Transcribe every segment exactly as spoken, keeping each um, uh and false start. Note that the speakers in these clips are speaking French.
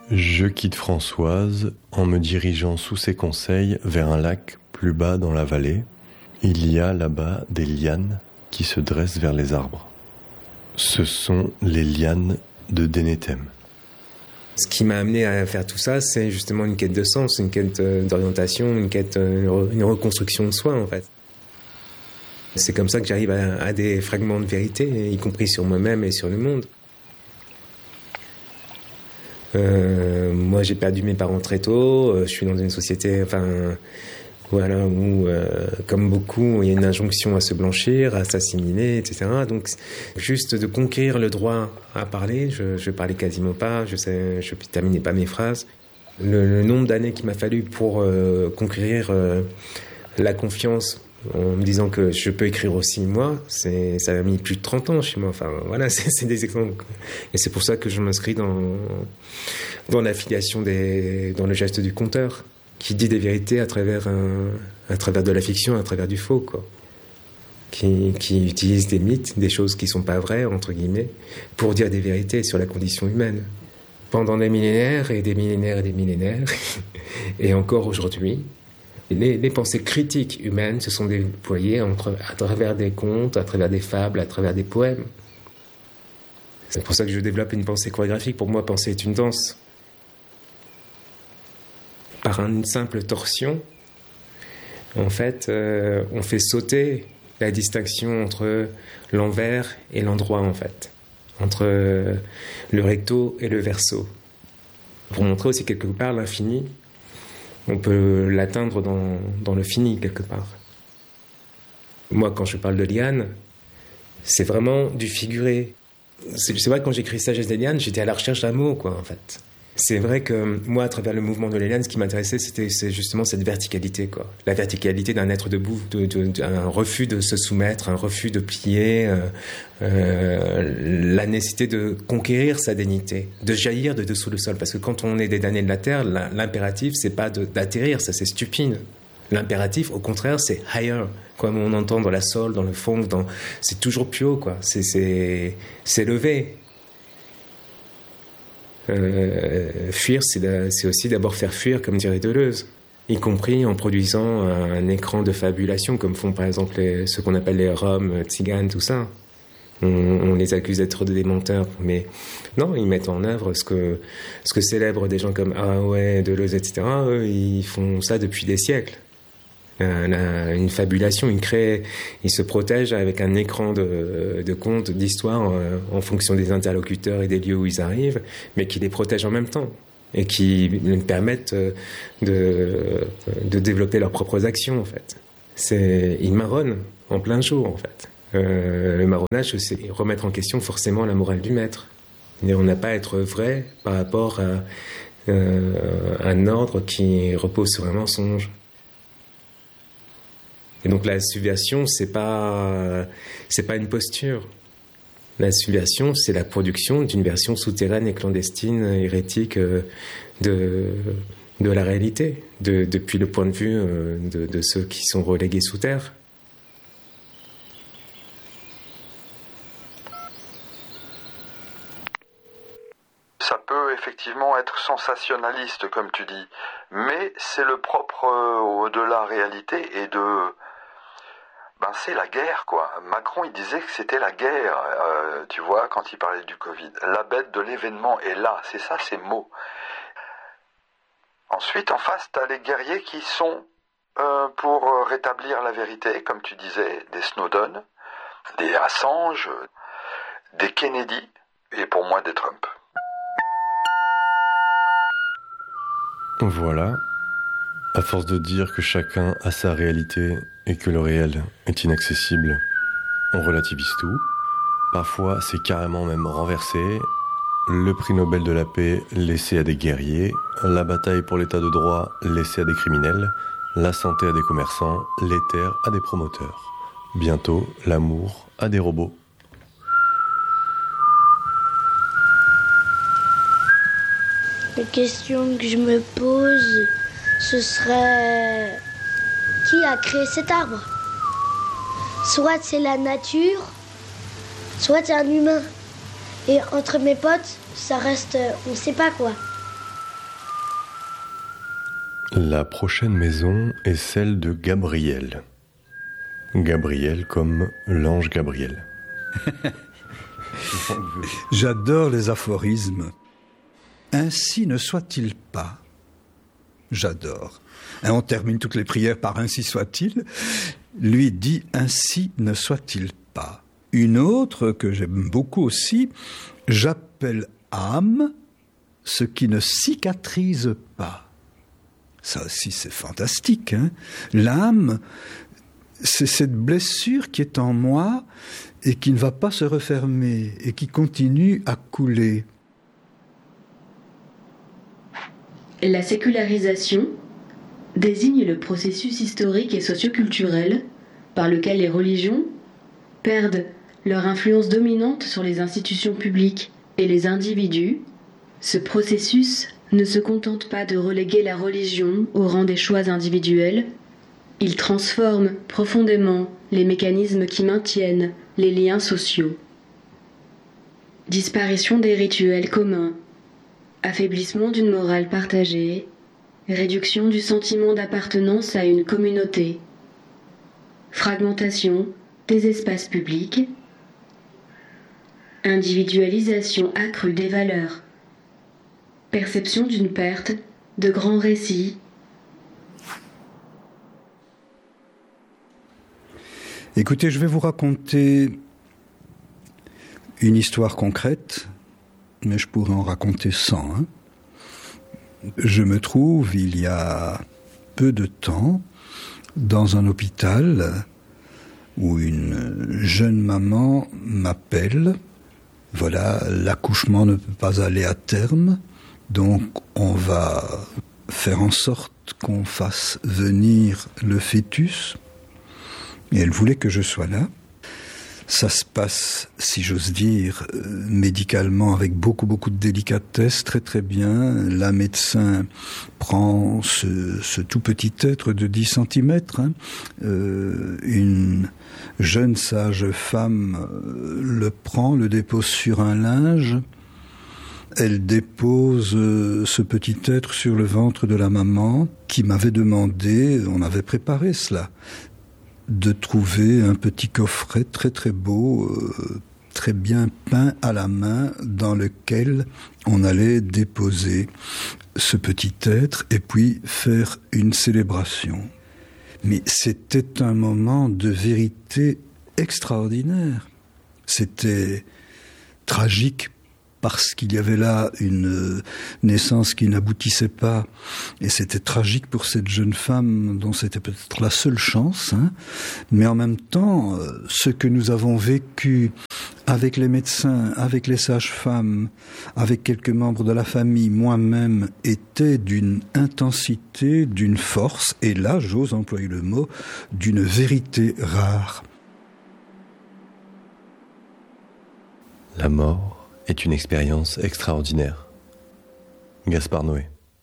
Je quitte Françoise en me dirigeant sous ses conseils vers un lac plus bas dans la vallée. Il y a là-bas des lianes qui se dressent vers les arbres. Ce sont les lianes de Denethème. Ce qui m'a amené à faire tout ça, c'est justement une quête de sens, une quête d'orientation, une quête, une reconstruction de soi, en fait. C'est comme ça que j'arrive à, à des fragments de vérité, y compris sur moi-même et sur le monde. Euh, moi, j'ai perdu mes parents très tôt. Je suis dans une société, enfin, voilà, où, euh, comme beaucoup, il y a une injonction à se blanchir, à s'assimiler, et cetera. Donc, juste de conquérir le droit à parler, je, je parlais quasiment pas, je sais, je terminais pas mes phrases. Le, le nombre d'années qu'il m'a fallu pour euh, conquérir euh, la confiance, en me disant que je peux écrire aussi moi, c'est, ça a mis plus de trente ans chez moi. Enfin, voilà, c'est, c'est des exemples. Et c'est pour ça que je m'inscris dans, dans l'affiliation des, dans le geste du conteur, qui dit des vérités à travers, un, à travers de la fiction, à travers du faux, quoi. Qui, qui utilise des mythes, des choses qui ne sont pas vraies, entre guillemets, pour dire des vérités sur la condition humaine. Pendant des millénaires et des millénaires et des millénaires, et encore aujourd'hui, les, les pensées critiques humaines se sont déployées entre, à travers des contes, à travers des fables, à travers des poèmes. C'est pour ça que je développe une pensée chorégraphique. Pour moi, penser est une danse. Par une simple torsion, en fait, euh, on fait sauter la distinction entre l'envers et l'endroit, en fait, entre euh, le recto et le verso. Pour montrer aussi quelque part l'infini, on peut l'atteindre dans, dans le fini, quelque part. Moi, quand je parle de liane, c'est vraiment du figuré. C'est, c'est vrai que quand j'écris Sagesse des lianes, j'étais à la recherche d'un mot, quoi, en fait. C'est vrai que moi, à travers le mouvement de Léliane, ce qui m'intéressait, c'était c'est justement cette verticalité, quoi. La verticalité d'un être debout, de, de, de, un refus de se soumettre, un refus de plier, euh, euh, la nécessité de conquérir sa dignité, de jaillir de dessous le sol. Parce que quand on est des damnés de la terre, l'impératif, c'est pas de, d'atterrir, ça c'est stupide. L'impératif, au contraire, c'est higher, comme on entend dans la soul, dans le funk, dans, c'est toujours plus haut, quoi. C'est, c'est, c'est levé. Euh, fuir, c'est, la, c'est aussi d'abord faire fuir, comme dirait Deleuze, y compris en produisant un, un écran de fabulation, comme font par exemple les, ce qu'on appelle les Roms, Tziganes, tout ça. On, on les accuse d'être des menteurs, mais non, ils mettent en œuvre ce que, ce que célèbrent des gens comme Ah ouais, Deleuze, et cetera. Eux, ils font ça depuis des siècles. Euh, une fabulation, ils créent, ils se protègent avec un écran de, de contes, d'histoires euh, en fonction des interlocuteurs et des lieux où ils arrivent, mais qui les protègent en même temps et qui leur permettent de, de développer leurs propres actions, en fait. C'est, ils marronnent en plein jour, en fait. Euh, le marronnage, c'est remettre en question forcément la morale du maître. Et on n'a pas à être vrai par rapport à euh, un ordre qui repose sur un mensonge. Et donc la subversion, c'est pas, c'est pas une posture. La subversion, c'est la production d'une version souterraine et clandestine, hérétique de, de la réalité, de, depuis le point de vue de, de ceux qui sont relégués sous terre. Ça peut effectivement être sensationnaliste, comme tu dis, mais c'est le propre de la réalité et de... Ben c'est la guerre, quoi. Macron, il disait que c'était la guerre, euh, tu vois, quand il parlait du Covid. La bête de l'événement est là, c'est ça, ces mots. Ensuite, en face, t'as les guerriers qui sont euh, pour rétablir la vérité, comme tu disais, des Snowden, des Assange, des Kennedy, et pour moi, des Trump. Voilà. À force de dire que chacun a sa réalité et que le réel est inaccessible, on relativise tout. Parfois, c'est carrément même renversé. Le prix Nobel de la paix laissé à des guerriers, la bataille pour l'état de droit laissée à des criminels, la santé à des commerçants, les terres à des promoteurs. Bientôt, l'amour à des robots. La question que je me pose, ce serait... Qui a créé cet arbre ? Soit c'est la nature, soit c'est un humain. Et entre mes potes, ça reste... On ne sait pas quoi. La prochaine maison est celle de Gabriel. Gabriel comme l'ange Gabriel. J'adore les aphorismes. Ainsi ne soit-il pas. J'adore. Et on termine toutes les prières par ainsi soit-il. Lui dit ainsi ne soit-il pas. Une autre que j'aime beaucoup aussi, j'appelle âme ce qui ne cicatrise pas. Ça aussi c'est fantastique, hein. L'âme, c'est cette blessure qui est en moi et qui ne va pas se refermer et qui continue à couler. La sécularisation désigne le processus historique et socioculturel par lequel les religions perdent leur influence dominante sur les institutions publiques et les individus. Ce processus ne se contente pas de reléguer la religion au rang des choix individuels, il transforme profondément les mécanismes qui maintiennent les liens sociaux. Disparition des rituels communs, affaiblissement d'une morale partagée, réduction du sentiment d'appartenance à une communauté, fragmentation des espaces publics, individualisation accrue des valeurs, perception d'une perte de grands récits. Écoutez, je vais vous raconter une histoire concrète, mais je pourrais en raconter cent. Hein. Je me trouve, il y a peu de temps, dans un hôpital où une jeune maman m'appelle. Voilà, l'accouchement ne peut pas aller à terme. Donc, on va faire en sorte qu'on fasse venir le fœtus. Et elle voulait que je sois là. Ça se passe, si j'ose dire, médicalement avec beaucoup, beaucoup de délicatesse, très, très bien. La médecin prend ce, ce tout petit être de dix centimètres. Hein. Euh, une jeune sage femme le prend, le dépose sur un linge. Elle dépose ce petit être sur le ventre de la maman qui m'avait demandé, on avait préparé cela, de trouver un petit coffret très très beau, euh, très bien peint à la main, dans lequel on allait déposer ce petit être et puis faire une célébration. Mais c'était un moment de vérité extraordinaire. C'était tragique parce qu'il y avait là une naissance qui n'aboutissait pas, et c'était tragique pour cette jeune femme dont c'était peut-être la seule chance, hein. Mais en même temps, ce que nous avons vécu avec les médecins, avec les sages-femmes, avec quelques membres de la famille, moi-même, était d'une intensité, d'une force, et là, j'ose employer le mot, d'une vérité rare. La mort est une expérience extraordinaire. Gaspard Noé.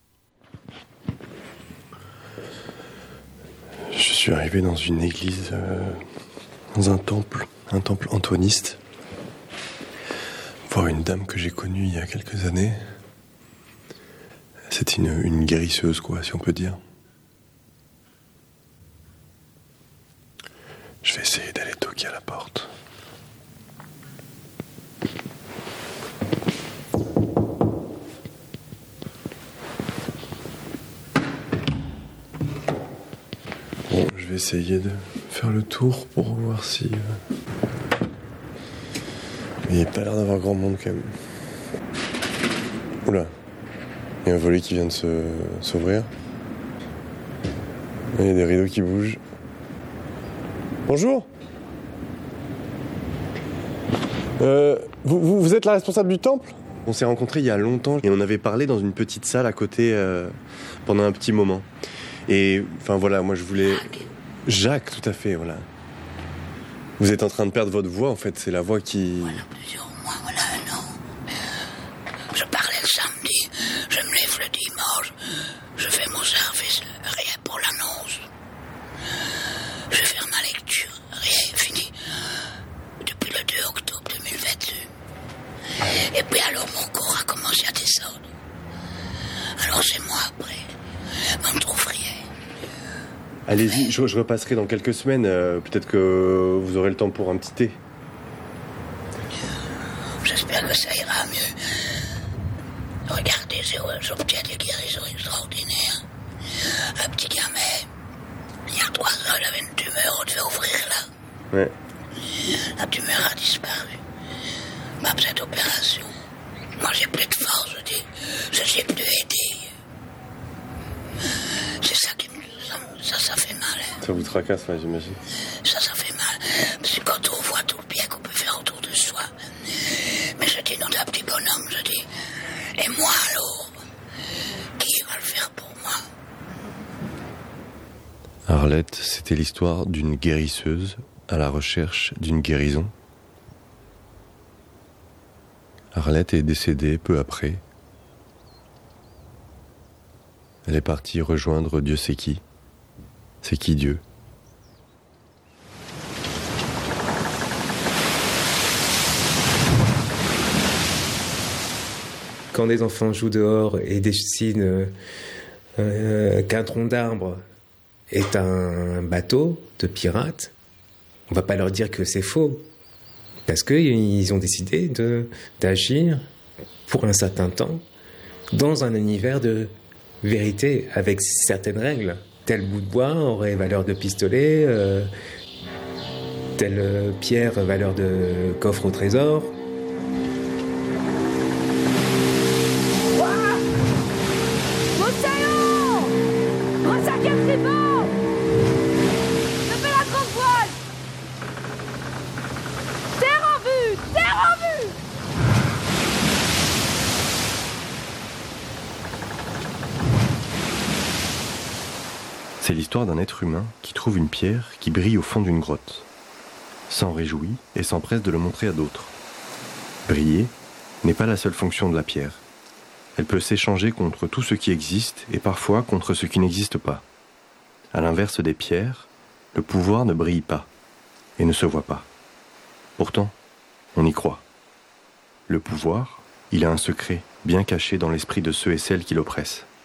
Je suis arrivé dans une église, euh, dans un temple, un temple antoiniste, voir une dame que j'ai connue il y a quelques années. C'est une, une guérisseuse, quoi, si on peut dire. Je vais essayer d'aller toquer à la porte. Bon, je vais essayer de faire le tour pour voir si... Il n'y a pas l'air d'avoir grand monde quand même. Oula, il y a un volet qui vient de se, s'ouvrir. Il y a des rideaux qui bougent. Bonjour. Euh, vous, vous, vous êtes la responsable du temple ? On s'est rencontrés il y a longtemps et on avait parlé dans une petite salle à côté euh, pendant un petit moment. Et enfin voilà, moi je voulais... Jacques, tout à fait, voilà. Vous êtes en train de perdre votre voix, en fait, c'est la voix qui... Voilà plusieurs mois, voilà un an. Je parlais le samedi, je me lève le dimanche, je fais mon service, rien pour l'annonce. Je vais faire ma lecture, rien, fini. Depuis le deux octobre deux mille vingt-deux. Et puis alors mon corps a commencé à descendre. Alors c'est moi après. vous me trouverez. Allez-y, je, je repasserai dans quelques semaines. Euh, peut-être que vous aurez le temps pour un petit thé. J'espère que ça ira mieux. Regardez, j'obtiens des guérisons extraordinaires. Un petit gamin, il y a trois ans, il avait une tumeur, on devait ouvrir là. Ouais. La tumeur a disparu. Ma petite opération. Moi, j'ai plus de force, je dis. Je sais plus aider. C'est ça qui me... Ça, ça fait mal. Hein. Ça vous tracasse, ouais, j'imagine. Ça, ça fait mal. Parce que quand on voit tout le bien qu'on peut faire autour de soi. Mais je dis, non, d'un petit bonhomme, je dis. Et moi, alors, qui va le faire pour moi? Arlette, c'était l'histoire d'une guérisseuse à la recherche d'une guérison. Arlette est décédée peu après. Elle est partie rejoindre Dieu sait qui. C'est qui Dieu? Quand des enfants jouent dehors et dessinent euh, qu'un tronc d'arbre est un bateau de pirates, on va pas leur dire que c'est faux. Parce qu'ils ont décidé de, d'agir pour un certain temps dans un univers de vérité avec certaines règles. Tel bout de bois aurait valeur de pistolet, euh, telle pierre valeur de coffre au trésor. C'est l'histoire d'un être humain qui trouve une pierre qui brille au fond d'une grotte, s'en réjouit et s'empresse de le montrer à d'autres. Briller n'est pas la seule fonction de la pierre. Elle peut s'échanger contre tout ce qui existe et parfois contre ce qui n'existe pas. À l'inverse des pierres, le pouvoir ne brille pas et ne se voit pas. Pourtant, on y croit. Le pouvoir, il a un secret bien caché dans l'esprit de ceux et celles qui l'oppressent.